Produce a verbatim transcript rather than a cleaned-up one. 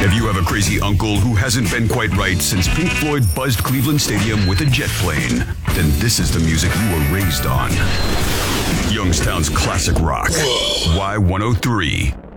If you have a crazy uncle who hasn't been quite right since Pink Floyd buzzed Cleveland Stadium with a jet plane, then this is the music you were raised on. Youngstown's classic rock. Y one oh three.